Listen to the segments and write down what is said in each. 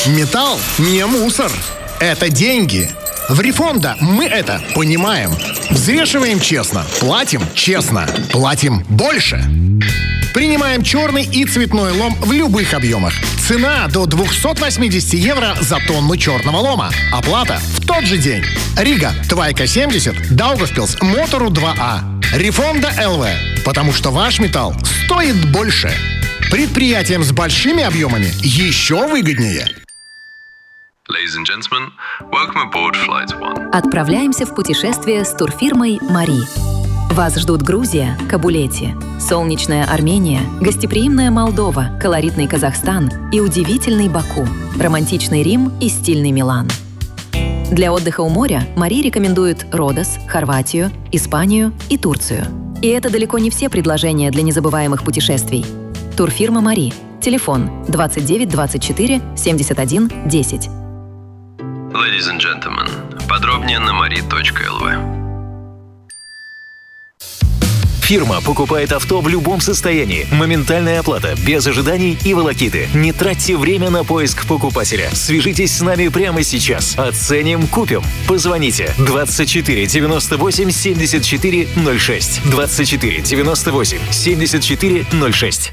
Металл не мусор. Это деньги. В Рифонда мы это понимаем. Взвешиваем честно, платим честно, платим больше. Принимаем черный и цветной лом в любых объемах. Цена до 280 евро за тонну черного лома. Оплата в тот же день. Рига, Твайка 70, Даугавпилс, Мотору 2А. Рифонда ЛВ. Потому что ваш металл стоит больше. Предприятиям с большими объемами еще выгоднее. Ladies and gentlemen, welcome aboard Flight One. Отправляемся в путешествие с турфирмой «Мари». Вас ждут Грузия, Кабулети, солнечная Армения, гостеприимная Молдова, колоритный Казахстан и удивительный Баку, романтичный Рим и стильный Милан. Для отдыха у моря «Мари» рекомендует Родос, Хорватию, Испанию и Турцию. И это далеко не все предложения для незабываемых путешествий. Турфирма «Мари». Телефон 29 24 71 10. Ladies and gentlemen, подробнее на mari.lv. Фирма покупает авто в любом состоянии. Моментальная оплата, без ожиданий и волокиты. Не тратьте время на поиск покупателя. Свяжитесь с нами прямо сейчас. Оценим, купим. Позвоните 24 98 74 06. 24 98 74 06.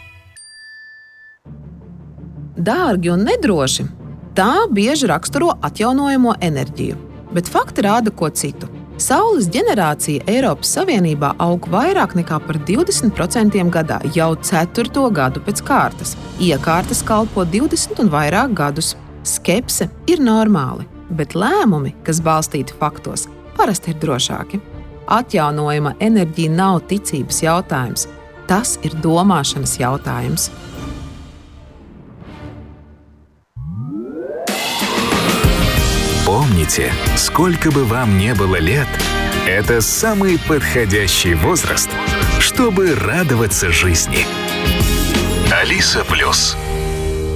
Dārgi un nedroši. Tā bieži raksturo atjaunojamo enerģiju, bet fakti rāda ko citu. Saules ģenerācija Eiropas Savienībā aug vairāk nekā par 20% gadā jau 4. gadu pēc kārtas. Iekārtas kalpo 20 un vairāk gadus. Skepse ir normāli, bet lēmumi, kas balstīti faktos, parasti ir drošāki. Atjaunojama enerģija nav ticības jautājums. Tas ir domāšanas jautājums. Помните, сколько бы вам ни было лет, это самый подходящий возраст, чтобы радоваться жизни. Алиса Плюс.